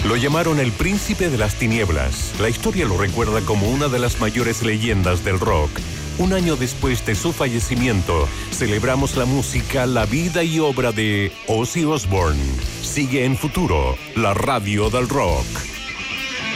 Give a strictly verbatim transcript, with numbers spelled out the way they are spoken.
Lo llamaron el príncipe de las tinieblas. La historia lo recuerda como una de las mayores leyendas del rock. Un año después de su fallecimiento, celebramos la música, la vida y obra de Ozzy Osbourne. Sigue en Futuro, la radio del rock.